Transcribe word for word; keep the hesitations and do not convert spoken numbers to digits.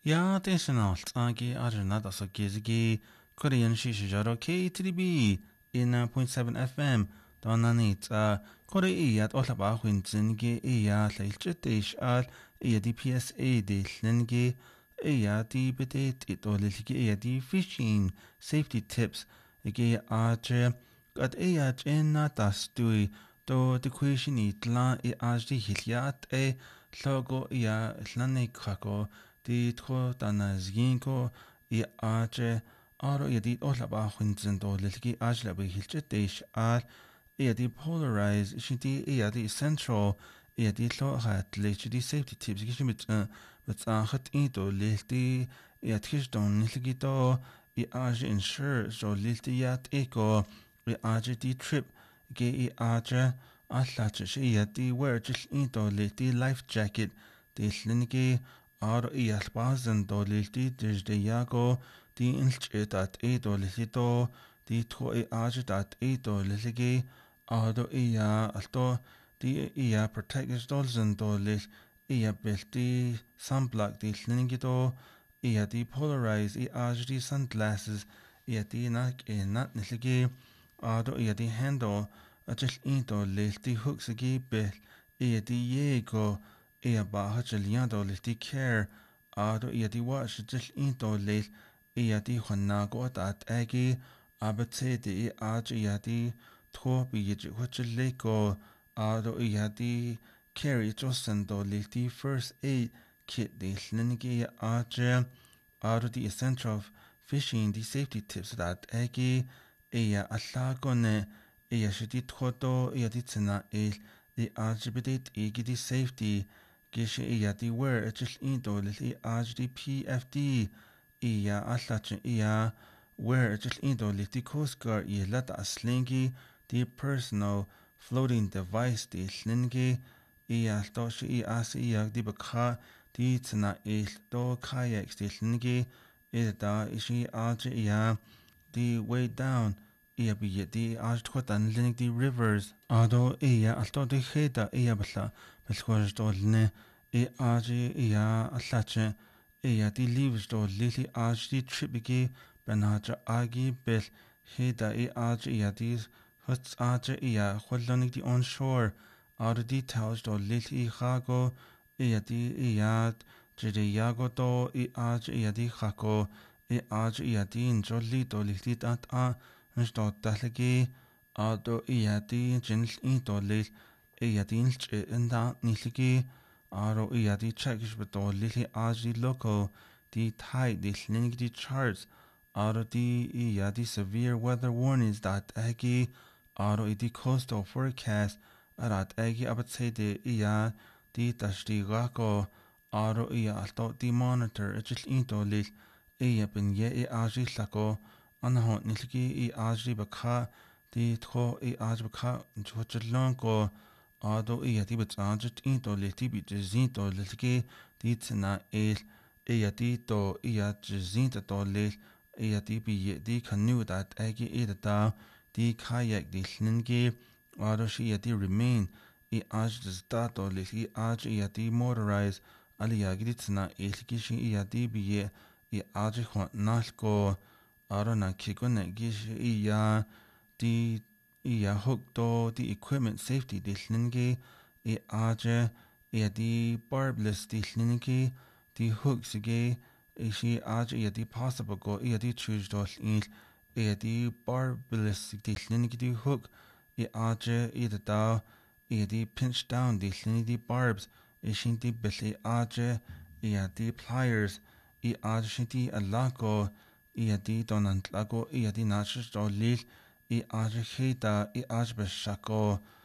Ja, additional agi arnad as gizgi Korean shishijaro K T B in uh, point seven F M donanit uh Korea at olaba winzingi iya leilchetish al iya di P S A di lingi iya di bedit it olilgi iya di fishing safety tips igi aje gat iya jenna dastui do de question itla i ajdi hiliat e logo iya lane kako di tro dana zginko i aje aro i di olaba winzin do lilgi ajla bi hilchetish al i di polarize shiti i di central i di lo hat lech di safety tips gish mit mit achat i do lilti i atkish don lilgi do i aje ensure so lilti yat eko i aje di trip ge i aje allach shi i di wear just i do lilti life jacket di lingi aro i albazen do lilti de yago di ilch dat e do lilti do di tro i aje dat e do lilgi ado iya alto di iya protectors dolzen do lis iya belti sunblock di lingi do iya di polarize i aj di sunglasses iya di nak e nat nilgi ado iya di handle ajil into lis di hooks agi bel iya di yego iya ba hajil yado lis di care ado iya di watch ajil into lis iya di hwanago at agi abate di aj iya di tro bi je leko ado yadi carry josen do liti first aid kit de lingi aje ado the essential of fishing the safety tips that egi eya allagone eya shiti trodo eya di tsena el the ajibit egi di safety gish eya di wear ajil indo liti aj di P F D eya allach eya wear ajil indo liti coast guard eya lata aslingi the personal floating device di lingi i alto shi i as i ag di bakha di tsna il do kayaks di lingi i da ishi aj i di way down i bi di aj tkotan linig di rivers ado i alto di kheda i balla belkhoj do lne i aj i allache i di leaves do lili aj di tripigi benaja agi bel heda i aj i di Huts aja iya chwalonig di onshore ar di tauj do lili chago iya di iya jiri yago do i aja iya di chago i aja iya di njoli do lili dat a nsh do dalagi a do iya di jinl i do lil iya di nlch inda niligi aro iya di chekish do lili aja di loco di tai di linig di charts aro di iya di severe weather warnings dat agi aro i di coastal forecast arat egi abatsede iya di tashdi gako aro iya alto di monitor ajil into lil iya bin ye i aji lako anaho nilgi i aji bakha di tko i aji bakha nchochalon ko ado iya di batsajit into lil di bijazinto lilgi di tsina il iya di to iya jazinta to lil iya di bi di kanu dat egi ida da di kayak di lingi aro shi ya di remain i aj di stato li i aj ya di motorize ali ya gidi tsna ilgi shi ya di biye i aj khwa nalko aro na kiko na gish i ya di i ya hook do di equipment safety di lingi i aj ya di barbless di lingi di hooks ige i shi aj ya di possible go i ya di choose do il i di barbless di lingi di hook i aje i da da i di pinch down di lingi di barbs i shin di belli aje i di pliers i aje shin di alako i di donant lago i di nachish do lil i aje hita i aje beshako